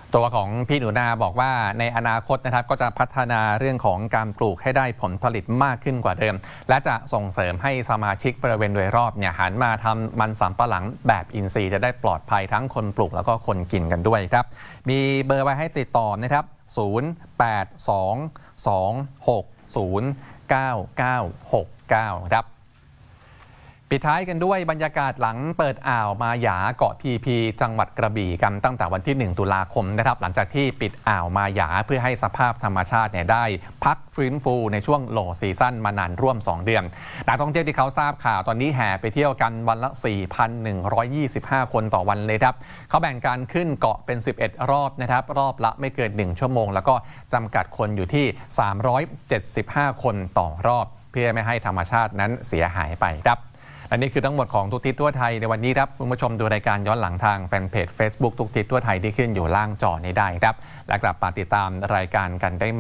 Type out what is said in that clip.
ตัวของพี่หนูนาบอกว่าในอนาคตนะครับก็จะพัฒนาเรื่องของการปลูกให้ได้ผลผลิตมากขึ้นกว่าเดิมและจะส่งเสริมให้สมาชิกบริเวณโดยรอบเนี่ยหันมาทำมันสำปะหลังแบบอินทรีย์จะได้ปลอดภัยทั้งคนปลูกแล้วก็คนกินกันด้วยครับมีเบอร์ไว้ให้ติดต่อนะครับ0822609969ครับปิดท้ายกันด้วยบรรยากาศหลังเปิดอ่าวมาหยาเกาะพีพีจังหวัดกระบี่กันตั้งแต่วันที่1ตุลาคมนะครับหลังจากที่ปิดอ่าวมาหยาเพื่อให้สภาพธรรมชาติได้พักฟื้นฟูในช่วงโลซีซั่นมานานร่วม2เดือนนักท่องเที่ยวที่เขาทราบข่าวตอนนี้แห่ไปเที่ยวกันวันละ 4,125 คนต่อวันเลยครับเขาแบ่งการขึ้นเกาะเป็น11รอบนะครับรอบละไม่เกิน1ชั่วโมงแล้วก็จำกัดคนอยู่ที่375คนต่อรอบเพื่อไม่ให้ธรรมชาตินั้นเสียหายไปครับและนี่คือทั้งหมดของทุกทิศทั่วไทยในวันนี้ครับคุณผู้ชมดูรายการย้อนหลังทางแฟนเพจ Facebook ทุกทิศทั่วไทยที่ขึ้นอยู่ล่างจอนี้ได้ครับและกลับมาติดตามรายการกันได้